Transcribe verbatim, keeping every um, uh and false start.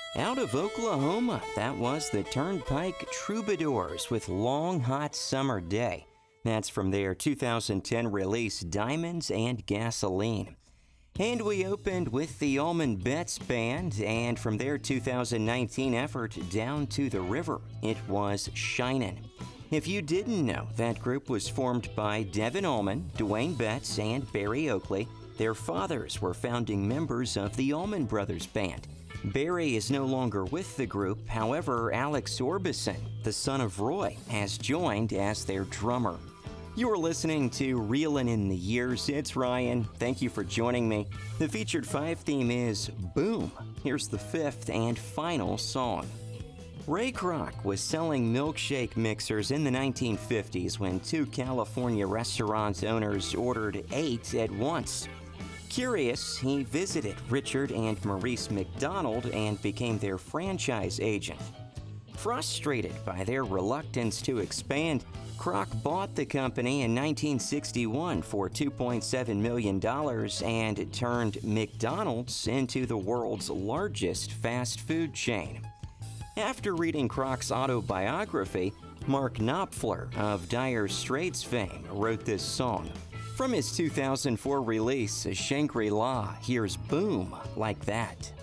Out of Oklahoma, that was the Turnpike Troubadours with Long Hot Summer Day. That's from their two thousand ten release Diamonds and Gasoline. And we opened with the Allman Betts Band, and from their two thousand nineteen effort Down to the River, it was Shinin'. If you didn't know, that group was formed by Devin Allman, Dwayne Betts, and Barry Oakley. Their fathers were founding members of the Allman Brothers Band. Barry is no longer with the group. However, Alex Orbison, the son of Roy, has joined as their drummer. You're listening to Reelin' in the Years. It's Ryan. Thank you for joining me. The featured five theme is Boom. Here's the fifth and final song. Ray Kroc was selling milkshake mixers in the nineteen fifties when two California restaurant owners ordered eight at once. Curious, he visited Richard and Maurice McDonald and became their franchise agent. Frustrated by their reluctance to expand, Kroc bought the company in nineteen sixty-one for two point seven million dollars and turned McDonald's into the world's largest fast food chain. After reading Kroc's autobiography, Mark Knopfler of Dire Straits fame wrote this song. From his two thousand four release, Shangri-La, here's Boom Like That.